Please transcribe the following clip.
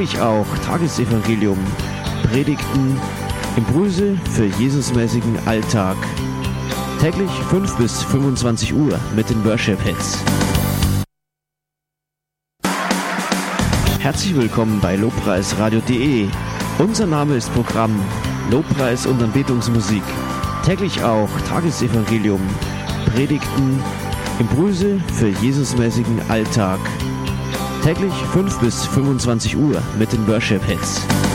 Täglich auch Tagesevangelium, Predigten, Impulse für Jesusmäßigen Alltag. Täglich 5 bis 25 Uhr mit den Worship Hits. Herzlich willkommen bei lobpreisradio.de. Unser Name ist Programm Lobpreis und Anbetungsmusik. Täglich auch Tagesevangelium, Predigten, Impulse für Jesusmäßigen Alltag. Täglich 5 bis 25 Uhr mit den Worship Hits.